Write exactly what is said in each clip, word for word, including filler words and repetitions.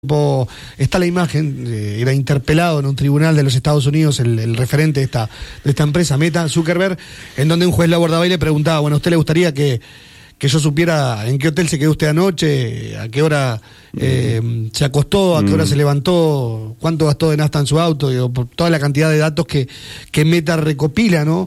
Está la imagen, eh, era interpelado en un tribunal de los Estados Unidos el, el referente de esta, de esta empresa, Meta, Zuckerberg, en donde un juez lo abordaba y le preguntaba, bueno, ¿a usted le gustaría que, que yo supiera en qué hotel se quedó usted anoche, a qué hora eh, mm. se acostó, a qué hora mm. se levantó, cuánto gastó de nafta en su auto, digo, por toda la cantidad de datos que, que Meta recopila, ¿no?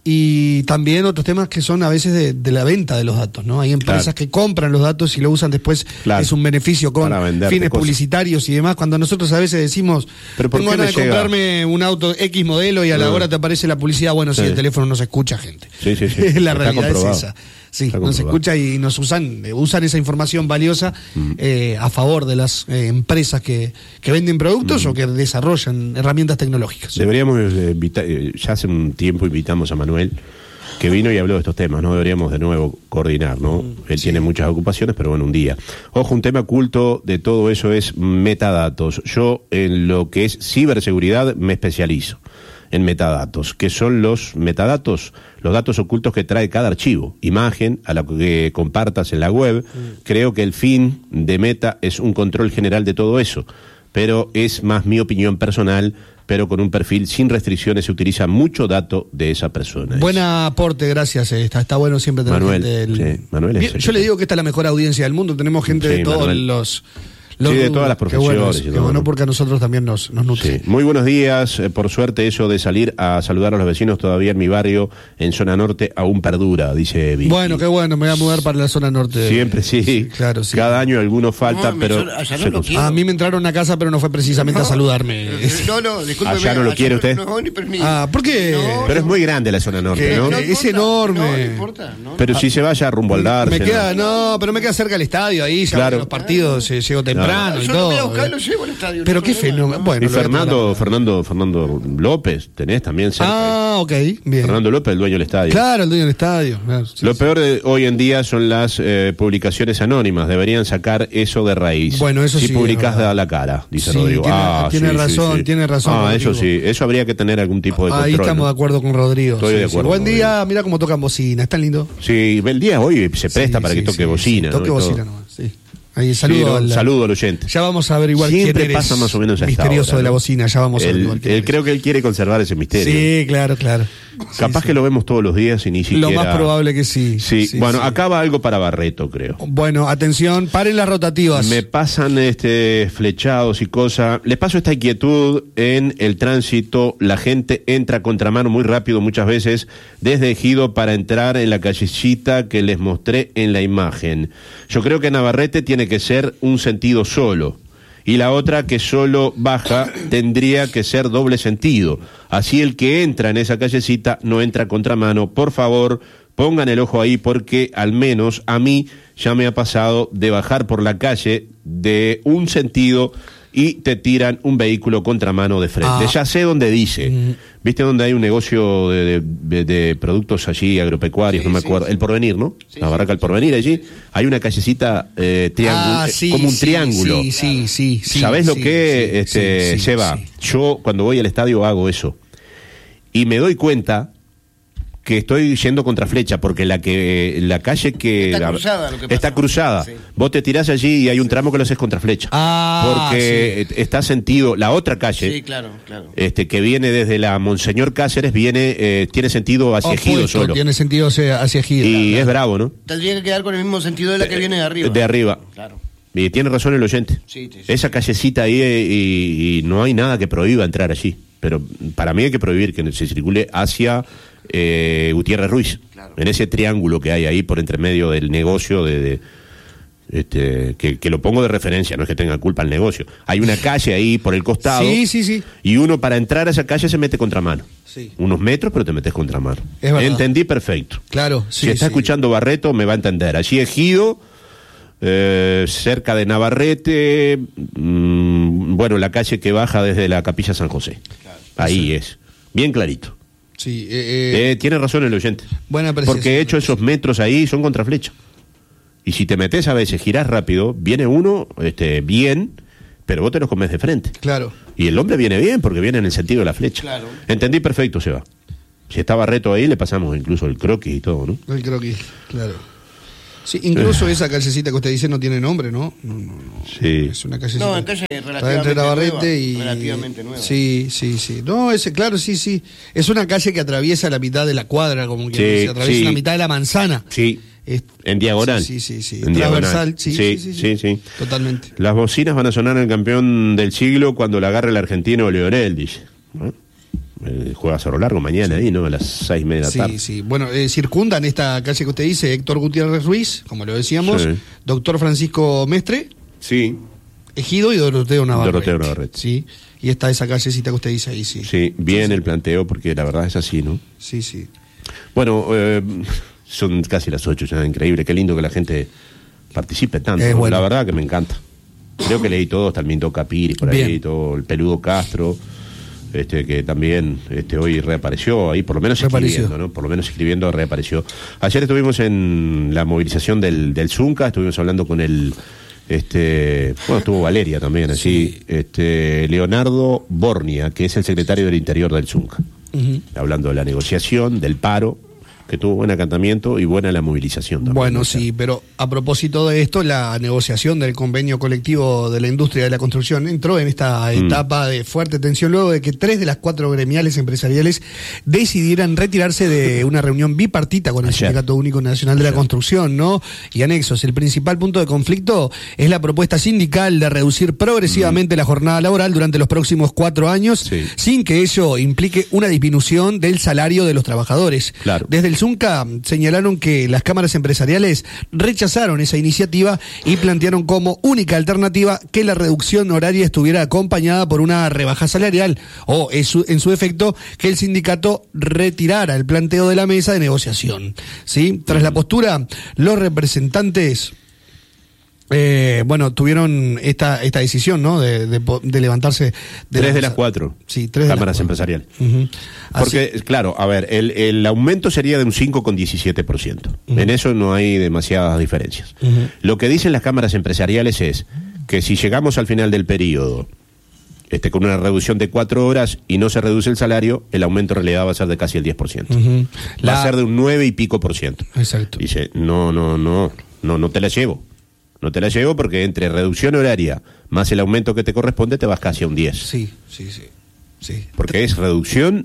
Y también otros temas que son a veces de, de la venta de los datos, ¿no? Hay empresas claro. que compran los datos y lo usan después, claro. es un beneficio con fines cosas. publicitarios y demás, cuando nosotros a veces decimos, tengo ganas de llega? comprarme un auto X modelo y a la no. hora te aparece la publicidad, bueno, sí, sí el teléfono no se escucha, gente. Sí, sí, sí. La realidad es esa. Sí, nos escucha y nos usan usan esa información valiosa mm. eh, a favor de las eh, empresas que, que venden productos mm. o que desarrollan herramientas tecnológicas. Deberíamos, eh, invitar, eh, ya hace un tiempo invitamos a Manuel, que vino y habló de estos temas, ¿no? Deberíamos de nuevo coordinar, ¿no? Mm, Él sí. tiene muchas ocupaciones, pero bueno, un día. Ojo, un tema oculto de todo eso es metadatos. Yo en lo que es ciberseguridad me especializo en metadatos, que son los metadatos, los datos ocultos que trae cada archivo, imagen, a la que compartas en la web. Mm. Creo que el fin de Meta es un control general de todo eso, pero es más mi opinión personal, pero con un perfil sin restricciones, se utiliza mucho dato de esa persona. Buen aporte, gracias, está, está bueno siempre tener Manuel, gente del... sí, Manuel es Bien, yo le digo que esta es la mejor audiencia del mundo, tenemos gente sí, de todos Manuel. los... Los sí, de todas las profesiones. Qué bueno, qué bueno porque a nosotros también nos, nos nutre. Sí. Muy buenos días. Eh, por suerte, eso de salir a saludar a los vecinos todavía en mi barrio, en zona norte, aún perdura, dice Vicky. Bueno, qué bueno, me voy a mudar para la zona norte. Siempre sí. sí claro, sí. Cada año algunos falta, no, pero. Allá no lo a mí me entraron a casa, pero no fue precisamente no, a saludarme. No, no, discúlpeme. ¿Allá no lo quiere usted? No, ni ah, ¿por qué? No, pero es muy grande la zona norte, ¿no? no es enorme. No, no importa. No, pero ah, si se vaya rumbo al Darse. Me queda, no, pero me queda cerca del estadio, ahí ya claro. los partidos, ah, llego temprano y todo. Lo llevo al estadio, pero no qué fenómeno. Bueno, y Fernando, Fernando, Fernando López, tenés también cerca. Ah, ok, bien. Fernando López, el dueño del estadio. Claro, el dueño del estadio. Claro, sí, Lo sí. peor de hoy en día son las eh, publicaciones anónimas. Deberían sacar eso de raíz. Bueno, eso si sí. Si publicás da la cara, dice sí, Rodrigo. Tiene, ah, tiene sí, razón, sí, sí. tiene razón. Ah, Rodrigo. eso sí, eso habría que tener algún tipo de Ahí control. Ahí estamos ¿no? de acuerdo con Rodrigo. Estoy sí, de acuerdo. Sí. Buen día, mira cómo tocan bocina, está lindo. Sí, el día hoy se presta sí, para sí, que toque sí, bocina. Sí, toque ¿no? bocina nomás, sí. Ahí, saludo, sí, no, al, saludo al oyente. Ya vamos a averiguar Siempre quién eres pasa más o menos a esta misterioso hora, de la ¿no? bocina, ya vamos a averiguar quién él, eres. Creo que él quiere conservar ese misterio. Sí, claro, claro. Capaz sí, que sí. lo vemos todos los días y ni siquiera... Lo más probable que sí. Sí, sí bueno, sí. acá va algo para Barreto, creo. Bueno, atención, paren las rotativas. Me pasan este flechados y cosas. Les paso esta inquietud en el tránsito. La gente entra a contramano muy rápido muchas veces desde Ejido para entrar en la callecita que les mostré en la imagen. Yo creo que Navarrete tiene que ser un sentido solo. Y la otra que solo baja tendría que ser doble sentido. Así el que entra en esa callecita no entra a contramano. Por favor, pongan el ojo ahí porque al menos a mí ya me ha pasado de bajar por la calle de un sentido y te tiran un vehículo contramano de frente. Ah. Ya sé dónde dice. Mm. ¿Viste dónde hay un negocio de, de, de productos allí agropecuarios? Sí, no me acuerdo. Sí, el Porvenir, ¿no? Sí, la barraca sí, El Porvenir allí. Hay una callecita eh, triángulo, ah, sí, como un sí, triángulo. Sí, sí, sí. sí ¿Sabés sí, lo que sí, este, sí, sí, Seba? Sí. Yo cuando voy al estadio hago eso. Y me doy cuenta que estoy yendo contra flecha, porque la que la calle que... Está la, cruzada. Lo que está cruzada. Sí. Vos te tirás allí y hay un tramo que lo haces contra flecha. Ah, porque sí. está sentido... La otra calle, sí, claro, claro. Este, que viene desde la Monseñor Cáceres, viene eh, tiene sentido hacia Ejido solo. Tiene sentido hacia, hacia Ejido. Y claro. es bravo, ¿no? Tendría que quedar con el mismo sentido de la que viene de arriba. De arriba. Claro. Y tiene razón el oyente. Sí, sí, sí. Esa callecita ahí y, y no hay nada que prohíba entrar allí. Pero para mí hay que prohibir que se circule hacia eh, Gutiérrez Ruiz, claro. en ese triángulo que hay ahí por entre medio del negocio de, de este, que, que lo pongo de referencia, no es que tenga culpa el negocio. Hay una calle ahí por el costado, sí, sí, sí. y uno para entrar a esa calle se mete contramano. Sí. Unos metros, pero te metes contramano. Es verdad. Entendí perfecto. Claro, sí, si está sí. escuchando Barreto me va a entender. Allí Ejido, eh, cerca de Navarrete, mmm, bueno, la calle que baja desde la Capilla San José. Claro. Ahí sí. es, bien clarito. Sí, eh, eh, eh, tiene razón el oyente. Buena porque he hecho esos metros ahí, son contra flecha. Y si te metes a veces, girás rápido, viene uno este, bien, pero vos te los comes de frente. Claro. Y el hombre viene bien porque viene en el sentido de la flecha. Claro. Entendí perfecto, Seba. Si está Barreto ahí, le pasamos incluso el croquis y todo, ¿no? El croquis, claro. Sí, incluso esa callecita que usted dice no tiene nombre, ¿no? No, no, no. Sí. Es una callecita. No, en calle Está relativamente entre Navarrete nueva, y... relativamente nueva. Sí, sí, sí. No, ese, claro, sí, sí. Es una calle que atraviesa la mitad de la cuadra, como que Sí, dice, atraviesa sí. la mitad de la manzana. Sí, Es- en diagonal. Sí, sí, sí. sí. En Transversal, diagonal. sí Sí, sí sí, sí, sí. Totalmente. Las bocinas van a sonar el campeón del siglo cuando la agarre el argentino Leonel, dice. ¿No? Eh, juega Cerro Largo mañana ahí, ¿no? A las seis y media de la Sí, tarde. sí. Bueno, eh, circundan esta calle que usted dice Héctor Gutiérrez Ruiz, como lo decíamos, Sí. doctor Francisco Mestre, Sí, Ejido y Doroteo Navarrete. Doroteo Navarrete. Sí. Y está esa callecita que usted dice ahí, sí. sí, bien el planteo porque la verdad es así, ¿no? Sí, sí. Bueno, eh, son casi las ocho, ya increíble, qué lindo que la gente participe tanto. Es ¿no? bueno. La verdad que me encanta. Creo que leí todo, hasta el Minto Capiris por ahí, Bien. todo el Peludo Castro, este que también este hoy reapareció ahí, por lo menos Reapareció. escribiendo, ¿no? Por lo menos escribiendo reapareció. Ayer estuvimos en la movilización del, del Zunca, estuvimos hablando con el este, bueno, estuvo Valeria también, así, este Leonardo Bornia, que es el secretario del Interior del Zunca. Ujú. Hablando de la negociación, del paro, que tuvo buen acatamiento y buena la movilización también. Bueno, ¿no? O sea, sí, pero a propósito de esto, la negociación del convenio colectivo de la industria de la construcción entró en esta Mm. etapa de fuerte tensión luego de que tres de las cuatro gremiales empresariales decidieran retirarse de una reunión bipartita con el Ayer. Sindicato Único Nacional de la Ayer. Construcción, ¿no? Y anexos. El principal punto de conflicto es la propuesta sindical de reducir progresivamente la jornada laboral durante los próximos cuatro años, Sí. sin que ello implique una disminución del salario de los trabajadores. Claro. Desde el Zunca señalaron que las cámaras empresariales rechazaron esa iniciativa y plantearon como única alternativa que la reducción horaria estuviera acompañada por una rebaja salarial o, en su, en su efecto, que el sindicato retirara el planteo de la mesa de negociación. ¿Sí? Tras la postura, los representantes... Eh, bueno, tuvieron esta esta decisión, ¿no? De, de, po- de levantarse. De tres la de mesa. las cuatro Sí, tres de las cámaras cuatro. empresariales. Ujú. Así- Porque, claro, a ver, el, el aumento sería de un cinco coma diecisiete por ciento. Ujú. En eso no hay demasiadas diferencias. Ujú. Lo que dicen las cámaras empresariales es que si llegamos al final del periodo este, con una reducción de cuatro horas y no se reduce el salario, el aumento en realidad va a ser de casi el diez por ciento. Ujú. Va La- a ser de un nueve y pico por ciento. Exacto. Dice, no, no, no, no, no te la llevo. No te la llevo porque entre reducción horaria más el aumento que te corresponde te vas casi a un diez. Sí, sí, sí. sí. Porque es reducción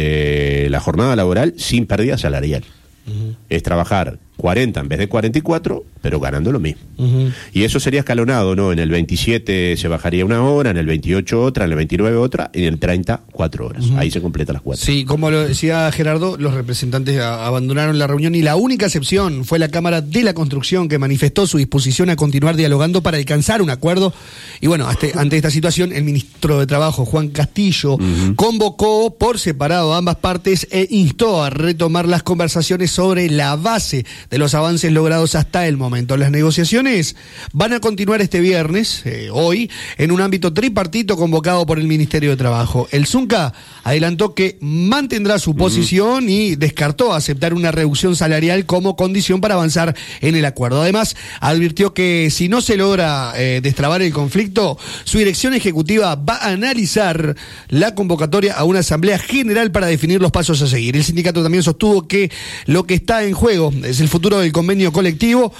de la jornada laboral sin pérdida salarial. Ujú. Es trabajar cuarenta en vez de cuarenta y cuatro, pero ganando lo mismo. Ujú. Y eso sería escalonado, ¿no? En el veintisiete se bajaría una hora, en el veintiocho otra, en el veintinueve otra, y en el treinta, cuatro horas. Ujú. Ahí se completan las cuatro. Sí, como lo decía Gerardo, los representantes a- abandonaron la reunión y la única excepción fue la Cámara de la Construcción que manifestó su disposición a continuar dialogando para alcanzar un acuerdo. Y bueno, hasta- ante esta situación, el ministro de Trabajo, Juan Castillo, Ujú. convocó por separado a ambas partes e instó a retomar las conversaciones sobre la base de los avances logrados hasta el momento. Las negociaciones van a continuar este viernes, eh, hoy, en un ámbito tripartito convocado por el Ministerio de Trabajo. El Zunca adelantó que mantendrá su posición y descartó aceptar una reducción salarial como condición para avanzar en el acuerdo. Además, advirtió que si no se logra eh, destrabar el conflicto, su dirección ejecutiva va a analizar la convocatoria a una asamblea general para definir los pasos a seguir. El sindicato también sostuvo que lo que está en juego es el futuro del convenio colectivo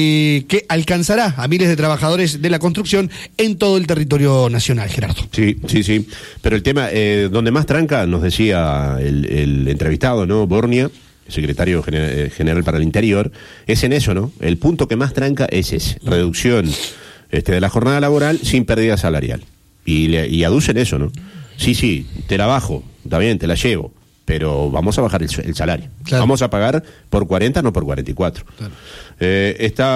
y que alcanzará a miles de trabajadores de la construcción en todo el territorio nacional, Gerardo. Sí, sí, sí. Pero el tema, eh, donde más tranca, nos decía el, el entrevistado, ¿no? Bornia, secretario gener- eh, general para el Interior, es en eso, ¿no? El punto que más tranca es ese, reducción este, de la jornada laboral sin pérdida salarial. Y, le, y aducen eso, ¿no? Sí, sí, te la bajo, está bien, te la llevo, pero vamos a bajar el, su- el salario. Claro. Vamos a pagar por cuarenta, no por cuarenta y cuatro. Claro. Eh,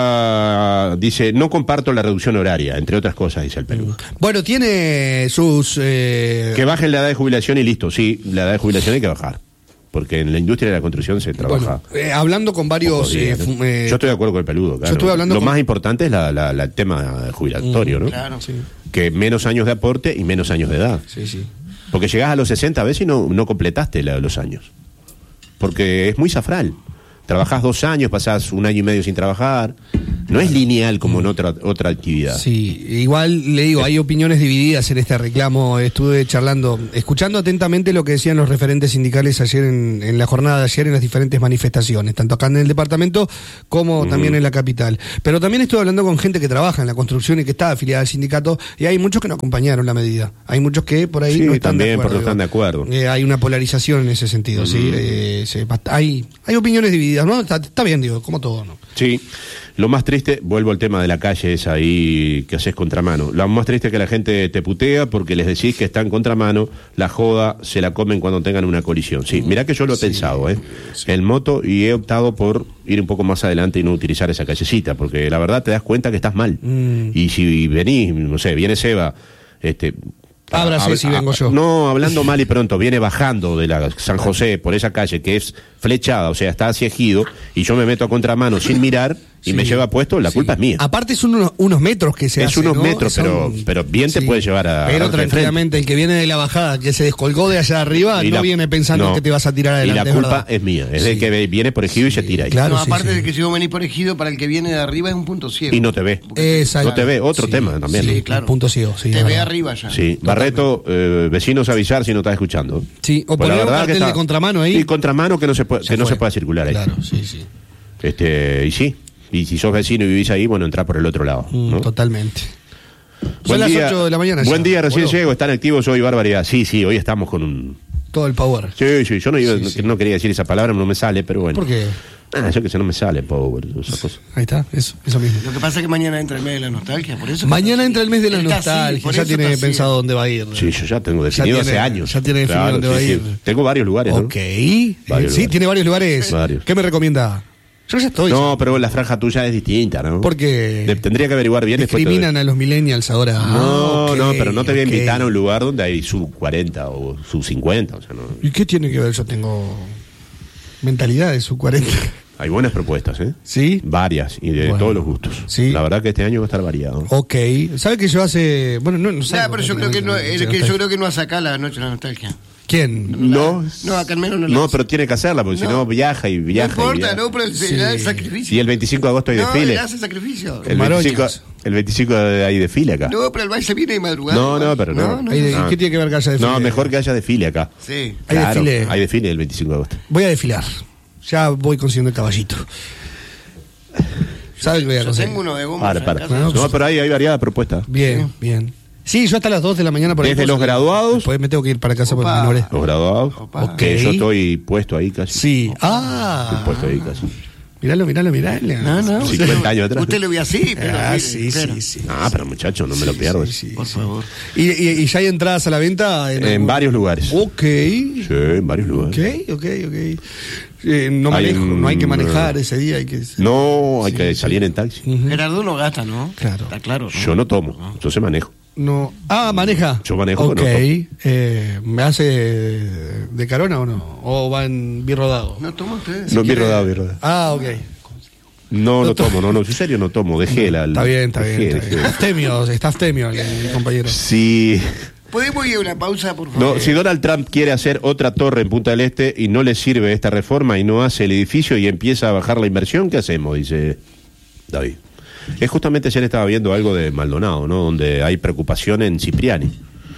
está, dice, no comparto la reducción horaria, entre otras cosas, dice el Perú. Bueno, tiene sus... eh, Que bajen la edad de jubilación y listo. Sí, la edad de jubilación hay que bajar. Porque en la industria de la construcción se trabaja. bueno, eh, hablando con varios... pocos días, eh, ¿no? fu- eh, Yo estoy de acuerdo con el peludo, claro. yo estuve hablando Lo con- más importante es la, la- la- el tema jubilatorio, ¿no? Claro. sí, Que menos años de aporte y menos años de edad. sí, sí. Porque llegás a los sesenta a veces y no, no completaste la- los años. Porque es muy zafral. trabajás dos años, pasás un año y medio sin trabajar. No es lineal como en otra otra actividad. Sí, igual le digo, hay opiniones divididas en este reclamo. Estuve charlando, escuchando atentamente lo que decían los referentes sindicales ayer en, en la jornada de ayer en las diferentes manifestaciones, tanto acá en el departamento como uh-huh. también en la capital. Pero también estuve hablando con gente que trabaja en la construcción y que está afiliada al sindicato, y hay muchos que no acompañaron la medida. Hay muchos que por ahí sí, no están también, de acuerdo. Porque no están de acuerdo. Eh, hay una polarización en ese sentido, uh-huh. sí. Eh, se, hay, hay opiniones divididas, ¿no? Está, está bien, digo, como todo, ¿no? Sí. Lo más triste, vuelvo al tema de la calle esa ahí que haces contramano. Lo más triste es que la gente te putea porque les decís que están contramano, la joda se la comen cuando tengan una colisión. Sí, mirá que yo lo he sí, pensado, ¿eh? Sí. El moto, y he optado por ir un poco más adelante y no utilizar esa callecita, porque la verdad te das cuenta que estás mal. Mm. Y si venís, no sé, viene Seba, este... Ábrase si vengo yo. No, hablando mal y pronto, viene bajando de la San José por esa calle que es flechada, o sea, está hacia ejido, y yo me meto a contramano sin mirar y sí, me lleva puesto, la sí. culpa es mía. Aparte son unos, unos metros que se es hace, unos ¿no? metros, son... pero pero bien te sí. puede llevar a... Pero tranquilamente, el que viene de la bajada, que se descolgó de allá arriba, y no la... viene pensando no. que te vas a tirar adelante. Y la culpa es, es mía, es sí. del que viene por ejido sí. y se tira ahí. Claro, no, aparte sí, sí. de que si vos venís por ejido, para el que viene de arriba es un punto ciego. Y no te ve. Exacto. No te ve, otro sí. tema también. Sí, claro. Punto ciego, sí. Te ve arriba ya. Sí, Barreto, eh, vecinos avisar si no estás escuchando. Sí, o poner un cartel de contramano ahí. Y contramano que no se puede, que no se pueda circular ahí. Claro, sí, sí. Este, y sí. Y si sos vecino y vivís ahí, bueno, entrá por el otro lado, ¿no? Mm, totalmente. Buen Son día, las ocho de la mañana. Buen ya. día, recién bueno. llego, están activos hoy, barbaridad. Sí, sí, hoy estamos con un... Todo el power. Sí, sí, yo no, iba, sí, no, sí. no quería decir esa palabra, no me sale, pero bueno. ¿Por qué? Ah, yo que sé, no me sale power, esa cosa. Ahí está, eso, eso mismo. Lo que pasa es que mañana entra el mes de la nostalgia, por eso... Mañana entra el mes de la nostalgia, así, ya tiene pensado dónde va a ir. Sí, yo ya tengo definido ya tiene, hace años. Ya tiene definido claro, dónde sí, va a sí. ir. Tengo varios lugares, ¿no? Ok. Varios sí, lugares. Tiene varios lugares. Varios. ¿Qué me recomienda? Yo ya estoy. No, pero la franja tuya es distinta, ¿no? Porque de, tendría que averiguar bien. Discriminan a los millennials ahora. No, ah, okay, no, pero no te voy a okay. invitar a un lugar donde hay sub cuarenta o sub cincuenta. O sea, no. ¿Y qué tiene que ver? Yo tengo mentalidad de sub cuarenta. Hay buenas propuestas, ¿eh? ¿Sí? Varias, y de bueno, todos los gustos. ¿sí? La verdad que este año va a estar variado. Ok. ¿Sabe que yo hace... Bueno, no, no sé. Nah, pero yo creo que no, es que yo creo que no ha sacado la noche de la nostalgia. ¿Quién? No, no, acá al menos no. No, pero tiene que hacerla, porque no. si no viaja y viaja. No importa, y viaja. no, pero el, sí. el sacrificio. Y el veinticinco de agosto hay no, desfile. No, hace sacrificio. El veinticinco, el veinticinco hay desfile acá. No, pero el baile se viene de madrugada. No, no, pero no. no, no, no. no. ¿Qué tiene que ver que haya desfile? No, mejor que haya desfile acá. Sí. Claro, hay desfile. Hay desfile el veinticinco de agosto. Voy a desfilar. Ya voy consiguiendo el caballito. ¿Sabes que voy a conseguir? Tengo uno de goma. Para, para. No, no, pero ahí hay variada propuesta. Bien, sí. bien. Sí, yo hasta las dos de la mañana por ahí. Desde los graduados. Después me tengo que ir para casa Opa. por los menores. Los graduados. Ok. Que yo estoy puesto ahí casi. Sí. Opa. Ah. Estoy puesto ahí casi. Miralo, miralo, miralo. No, no. cincuenta años atrás. Usted lo ve así, pero. Ah, mire, sí, pero. sí, sí. Ah, pero muchacho, no me lo sí, pierdo. Sí, sí, por sí. favor. ¿Y, y, ¿Y ya hay entradas a la venta? En, en varios lugares. Ok. Sí, en varios lugares. Ok, ok, ok. Eh, no manejo, hay un, no hay que manejar ese día. Hay que, no, hay sí, que sí. salir en taxi. Uh-huh. Gerardo no gasta, ¿no? Claro. Está claro. ¿no? Yo no tomo, yo sé manejo. No. Ah, maneja. Yo manejo. Ok. No eh, ¿Me hace de carona o no? ¿O va en birrodado? No toma usted. Si no, birrodado, birrodado. Ah, ok. No, no, no tomo, no, no, en serio no tomo, dejé la... Está bien, está bien. Dejé, Está bien. Está abstemio, está abstemio el, el compañero. Sí. ¿Podemos ir a una pausa, por favor? No, si Donald Trump quiere hacer otra torre en Punta del Este y no le sirve esta reforma y no hace el edificio y empieza a bajar la inversión, ¿qué hacemos? Dice David. Es justamente ayer estaba viendo algo de Maldonado, ¿no? Donde hay preocupación en Cipriani,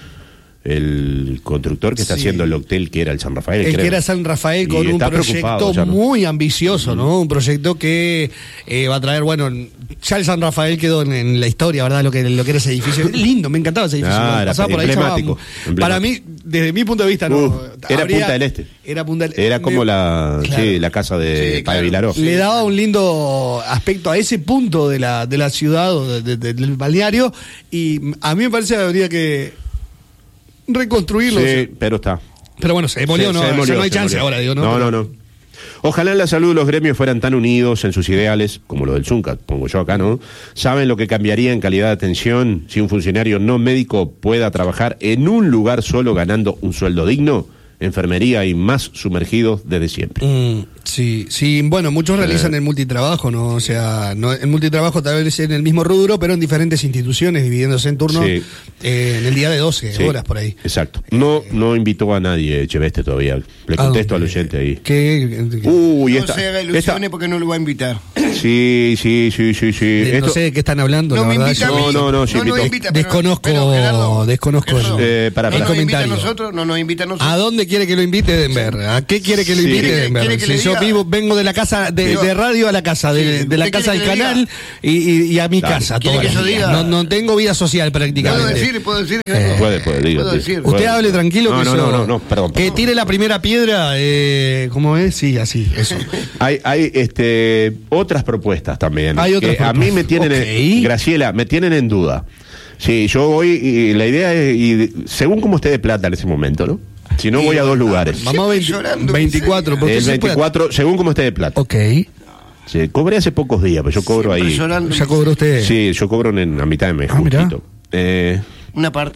el constructor que está sí. haciendo el hotel que era el San Rafael. El creo. que era San Rafael con y un proyecto ya, ¿no? muy ambicioso, ¿no? Un proyecto que eh, va a traer, bueno, ya el San Rafael quedó en, en la historia, ¿verdad? Lo que, lo que era ese edificio. Lindo, me encantaba ese edificio. Ah, pasaba por ahí, emblemático, estaba, emblemático. Para mí, desde mi punto de vista, no. Uh, era habría, Punta del Este. Era Punta del Este. Era como la, claro. sí, la casa de sí, Padre claro. Vilaró. Le daba un lindo aspecto a ese punto de la, de la ciudad o de, de, de, del balneario, y a mí me parece que habría que reconstruirlo. Sí, o sea. pero está. Pero bueno, se demolió, se, no, se demolió, no hay se chance demolió. ahora, digo, ¿no? No, no, no. Ojalá en la salud los gremios fueran tan unidos en sus ideales, como lo del Zunca, pongo yo acá, ¿no? ¿Saben lo que cambiaría en calidad de atención si un funcionario no médico pueda trabajar en un lugar solo ganando un sueldo digno? Enfermería y más sumergidos desde siempre. Mm, Sí, sí, bueno, muchos realizan el multitrabajo, ¿no? O sea, no, el multitrabajo tal vez en el mismo rubro, pero en diferentes instituciones, dividiéndose en turnos, Sí. eh, en el día de doce Sí, horas por ahí. Exacto. No, no invitó a nadie Echeveste todavía. Le ¿A contesto al dónde? oyente ahí. ¿Qué? qué- Uy, No esta, se haga esta- ilusiones porque no lo va a invitar. Sí, sí, sí, sí, sí. eh, Esto- no sé de qué están hablando, No la me verdad. invita a yo- mí. No, no, no, sí no nos invitó. invita, pero- Desconozco- pero, Gerardo, desconozco Gerardo, Eh, para, no para. nos invita a Comentario. nosotros, no nos invita a nosotros. ¿A dónde quiere que lo invite Denver? ¿A qué quiere que lo Sí. invite ¿Quiere que- Denver? quiere que Si le yo diga? vivo, vengo de la casa, de, Digo- de radio a la casa, de, Sí. de la ¿Usted casa al quiere que le canal y, y- y a mi Dale. casa. ¿Quiere todas que las yo días. diga? No, no tengo vida social ¿Puedo prácticamente. decir? ¿Puedo decir? Eh, Puede, puede, diga. ¿Puedo diga. decir? Usted Puede. hable tranquilo. No, que no, yo- no, no, no, perdón. Que tire la primera piedra, eh, ¿cómo es? Sí, así, eso. Hay, hay este, otras propuestas también. Hay otras que a mí me propuestas. tienen, en- Ok. Graciela, me tienen en duda. Sí, yo voy y la idea es, y según como esté de plata en ese momento, ¿no? Si no, voy a dos lugares. Vamos a veinte- llorando, veinticuatro. porque El se puede- veinticuatro, según como esté de plata. Ok. Sí, cobré hace pocos días, pero yo cobro Siempre ahí. llorando. Ya cobró usted. Sí, yo cobro en, a mitad de mes, Ah, mirá. justito. Eh, Una parte.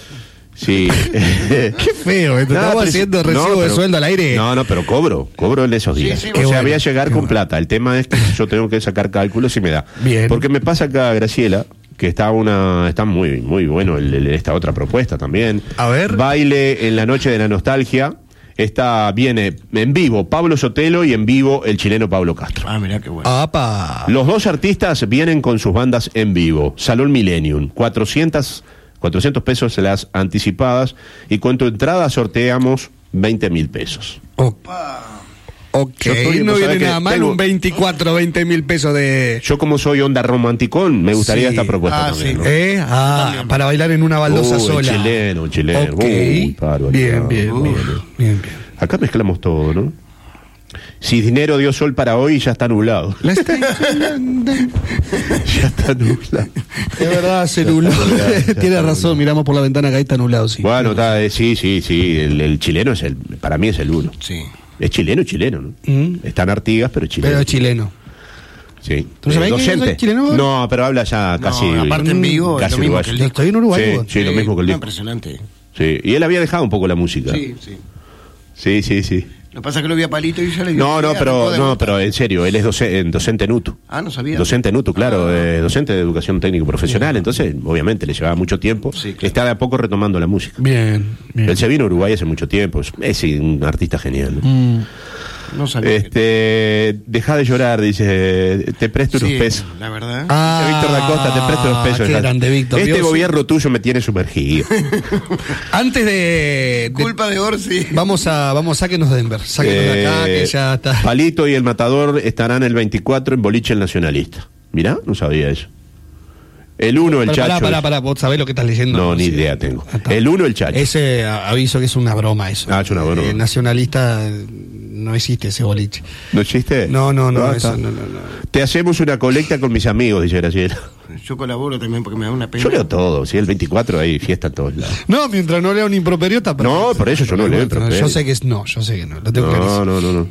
sí. Qué feo, esto. No, Estamos pero- haciendo no, recibo de pero- sueldo al aire. No, no, pero cobro, cobro en esos Sí, días. sí, o qué sea, bueno, voy a llegar qué con bueno. plata. El tema es que yo tengo que sacar cálculos y me da. Bien. Porque me pasa acá, Graciela, que está una, está muy, muy bueno el- el- esta otra propuesta también. A ver. Baile en la noche de la nostalgia. Esta viene en vivo Pablo Sotelo y en vivo el chileno Pablo Castro. Ah, mirá qué bueno. ¡Apa! Los dos artistas vienen con sus bandas en vivo. Salón Millennium, cuatrocientos, cuatrocientos pesos las anticipadas y con tu entrada sorteamos veinte mil pesos. O- ok, Yo estoy- no vos viene sabés que nada mal tengo- un veinticuatro, veinte mil pesos de... Yo como soy onda romanticón, me gustaría Sí. esta propuesta Ah, también. sí. ¿no? ¿Eh? Ah, para bailar en una baldosa Uh, el sola. chileno, el chileno. Ok. Uy, barbaridad. bien, bien, Uh. bien, bien, bien. Acá mezclamos todo, ¿no? Si dinero dio sol para hoy, ya está nublado. La está enchilando. Ya está nublado. Es verdad, se nubló. Tiene razón, miramos por la ventana que ahí está nublado, sí. Bueno, está, eh, sí, sí, sí. El, el chileno es el, para mí es el uno. Sí. Es chileno, chileno, ¿no? Mm. Están Artigas, pero es chileno. Pero es chileno. Sí. ¿Tú Eh, sabés que docente. soy chileno? No, pero habla ya casi. aparte en vivo es casi lo mismo uruguayo. que el Yo estoy en Uruguay, Sí, vos. sí, lo mismo que el no, disco. impresionante. Sí, y él había dejado un poco la música. Sí, sí. Sí, sí, sí. Lo que pasa es que lo vi a Palito y yo le digo. No, no, pero no, pero en serio, él es doce- docente en U T U. Ah, no sabía. Docente en U T U, claro, eh, docente de educación técnico profesional, entonces obviamente le llevaba mucho tiempo. Sí, claro. Está de a poco retomando la música. Bien, bien. Él se vino a Uruguay hace mucho tiempo, es, es un artista genial. ¿no? Mm. No sabía. Este, deja de llorar, dice, te presto Sí, unos pesos. la verdad. Ah, Dice Víctor da Costa, te presto unos pesos. Qué Dejá- grande, Víctor. Este Dios. gobierno tuyo me tiene sumergido. Antes de, de- Culpa de Orsi. Vamos a, vamos, sáquenos de Denver. Sáquenos de acá, Eh, que ya está. Palito y el Matador estarán el veinticuatro en Boliche el Nacionalista. Mirá, no sabía eso. El uno, el Pará, Chacho. pará, pará, pará, vos sabés lo que estás leyendo. No, ni Sí. idea tengo. Ah, está. El uno, el Chacho. Ese a- aviso que es una broma eso. Ah, es una broma. Eh, nacionalista, eh, no existe ese boliche. ¿No existe? No, no, no, Ah, eso está. no, no, no. Te hacemos una colecta con mis amigos, dice Graciela. Yo colaboro también porque me da una pena. Yo leo todo, si el veinticuatro hay fiesta en todos lados. No, mientras no leo un improperio está perfecto. No, por eso yo no leo improperio. Yo sé que es no, yo sé que no, lo tengo No, clarísimo. no, no, no.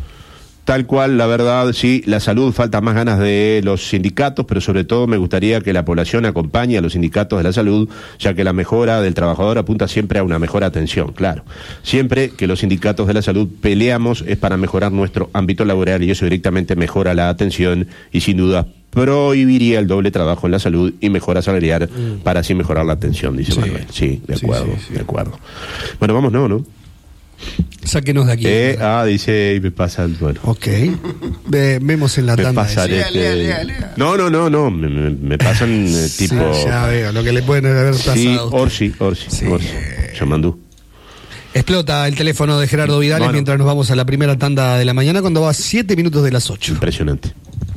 Tal cual, la verdad, sí, la salud falta más ganas de los sindicatos, pero sobre todo me gustaría que la población acompañe a los sindicatos de la salud, ya que la mejora del trabajador apunta siempre a una mejor atención, claro. Siempre que los sindicatos de la salud peleamos es para mejorar nuestro ámbito laboral y eso directamente mejora la atención y sin duda prohibiría el doble trabajo en la salud y mejora salarial Mm. para así mejorar la atención, dice Sí. Manuel. Sí, de Sí, acuerdo, sí, sí. de acuerdo. Bueno, vamos, no, ¿no? Sáquenos de aquí. Eh, ah, dice, y me pasa, bueno. Ok. Ve- vemos en la Me tanda. pasan ese. Lea, este- lea, lea, lea. No, no, no, no, me, me- me pasan eh, Sí, tipo... ya veo lo que le pueden haber pasado. Sí, a usted. Orsi, Orsi, Sí. Orsi, Yamandú. Explota el teléfono de Gerardo Vidales Bueno. mientras nos vamos a la primera tanda de la mañana cuando va a siete minutos de las ocho. Impresionante.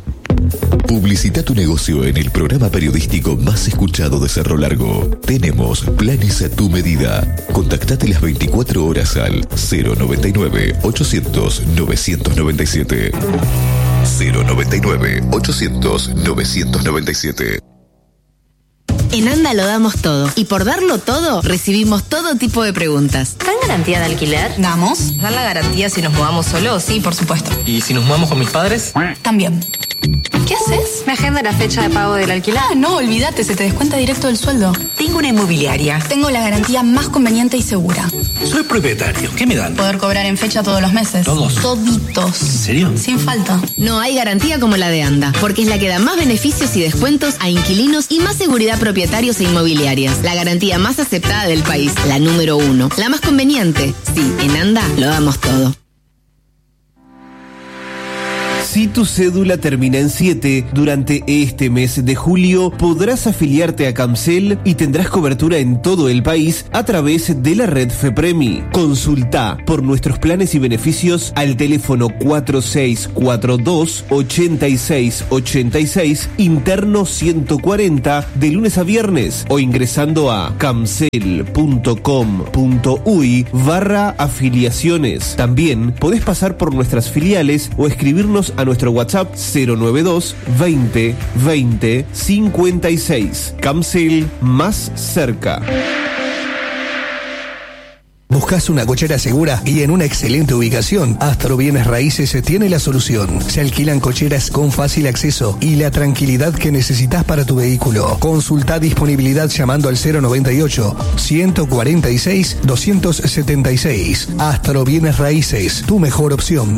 Publicita tu negocio en el programa periodístico más escuchado de Cerro Largo. Tenemos planes a tu medida. Contactate las veinticuatro horas al cero noventa y nueve, ochocientos, novecientos noventa y siete. cero noventa y nueve, ochocientos, novecientos noventa y siete. En ANDA lo damos todo. Y por darlo todo, recibimos todo tipo de preguntas. ¿Dan garantía de alquiler? Damos. ¿Dan la garantía si nos mudamos solos? Sí, por supuesto. ¿Y si nos mudamos con mis padres? También. ¿Qué haces? ¿Me agenda la fecha de pago del alquiler? Ah, no, olvídate, se te descuenta directo del sueldo. Tengo una inmobiliaria. Tengo la garantía más conveniente y segura. Soy propietario. ¿Qué me dan? Poder cobrar en fecha todos los meses. ¿Todos? Toditos. ¿En serio? Sin falta. No hay garantía como la de ANDA, porque es la que da más beneficios y descuentos a inquilinos y más seguridad a propietarios e inmobiliarias. La garantía más aceptada del país, la número uno, la más conveniente. Sí, en ANDA lo damos todo. Si tu cédula termina en siete, durante este mes de julio podrás afiliarte a Camcel y tendrás cobertura en todo el país a través de la red FEPREMI. Consulta por nuestros planes y beneficios al teléfono cuatro seis cuatro dos, ocho seis ocho seis, interno ciento cuarenta, de lunes a viernes, o ingresando a camcel.com.uy barra afiliaciones. También podés pasar por nuestras filiales o escribirnos a nuestro WhatsApp cero nueve dos, veinte, veinte, cincuenta y seis. Camcel, más cerca. ¿Buscas una cochera segura y en una excelente ubicación? Astro Bienes Raíces tiene la solución. Se alquilan cocheras con fácil acceso y la tranquilidad que necesitas para tu vehículo. Consulta disponibilidad llamando al cero noventa y ocho, ciento cuarenta y seis, doscientos setenta y seis. Astro Bienes Raíces, tu mejor opción.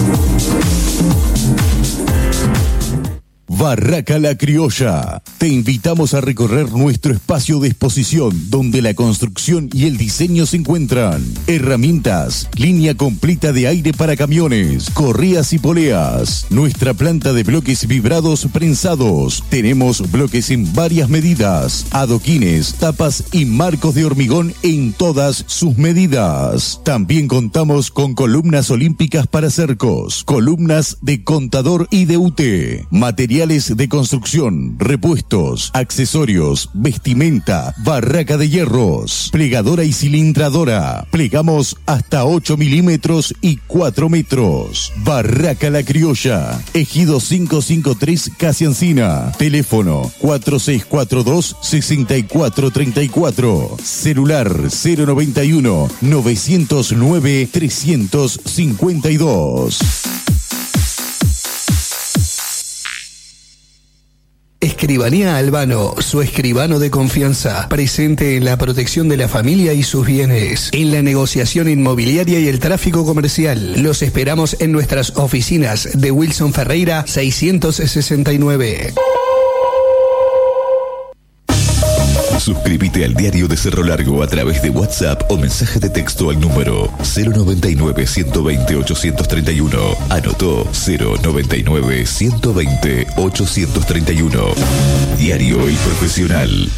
Barraca La Criolla. Te invitamos a recorrer nuestro espacio de exposición donde la construcción y el diseño se encuentran. Herramientas, línea completa de aire para camiones, correas y poleas. Nuestra planta de bloques vibrados prensados. Tenemos bloques en varias medidas, adoquines, tapas y marcos de hormigón en todas sus medidas. También contamos con columnas olímpicas para cercos, columnas de contador y de U T, materiales de construcción, repuestos, accesorios, vestimenta, barraca de hierros, plegadora y cilindradora. Plegamos hasta ocho milímetros y cuatro metros. Barraca La Criolla, Ejido quinientos cincuenta y tres, Casi Encina. Teléfono cuatro seis cuatro dos, seis cuatro tres cuatro. Celular cero noventa y uno, novecientos nueve, trescientos cincuenta y dos. Escribanía Albano, su escribano de confianza, presente en la protección de la familia y sus bienes, en la negociación inmobiliaria y el tráfico comercial. Los esperamos en nuestras oficinas de Wilson Ferreira seiscientos sesenta y nueve. Suscríbete al Diario de Cerro Largo a través de WhatsApp o mensaje de texto al número cero noventa y nueve, ciento veinte, ochocientos treinta y uno. Anotó cero noventa y nueve, ciento veinte, ochocientos treinta y uno. Diario El Profesional.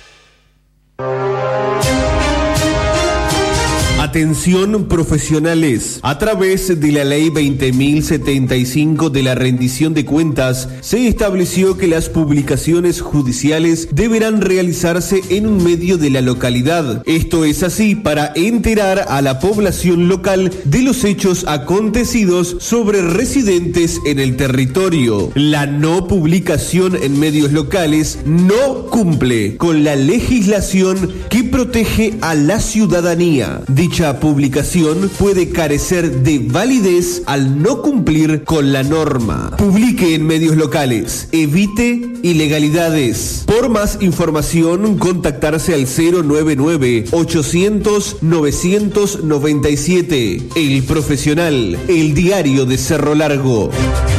Atención profesionales, a través de la ley veinte mil setenta y cinco de la rendición de cuentas, se estableció que las publicaciones judiciales deberán realizarse en un medio de la localidad. Esto es así para enterar a la población local de los hechos acontecidos sobre residentes en el territorio. La no publicación en medios locales no cumple con la legislación que protege a la ciudadanía. Dicha publicación puede carecer de validez al no cumplir con la norma. Publique en medios locales. Evite ilegalidades. Por más información, contactarse al cero noventa y nueve, ochocientos, novecientos noventa y siete. El Profesional, el diario de Cerro Largo.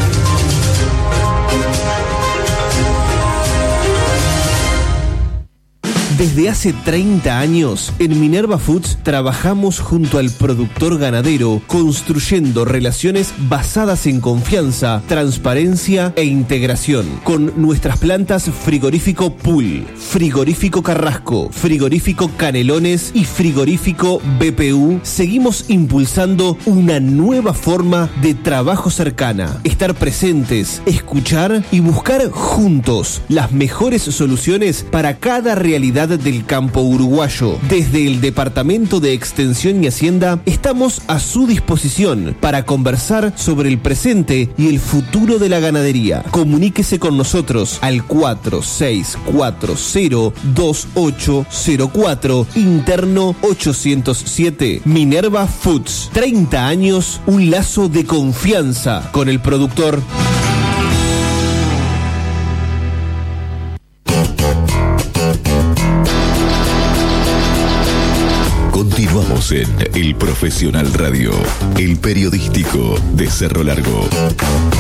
Desde hace treinta años, en Minerva Foods trabajamos junto al productor ganadero, construyendo relaciones basadas en confianza, transparencia e integración. Con nuestras plantas Frigorífico Pool, Frigorífico Carrasco, Frigorífico Canelones y Frigorífico B P U, seguimos impulsando una nueva forma de trabajo cercana. Estar presentes, escuchar y buscar juntos las mejores soluciones para cada realidad del campo uruguayo. Desde el Departamento de Extensión y Hacienda estamos a su disposición para conversar sobre el presente y el futuro de la ganadería. Comuníquese con nosotros al cuatro seis cuatro cero, dos ocho cero cuatro, interno ochocientos siete. Minerva Foods, treinta años, un lazo de confianza con el productor. Continuamos en El Profesional Radio, el periodístico de Cerro Largo.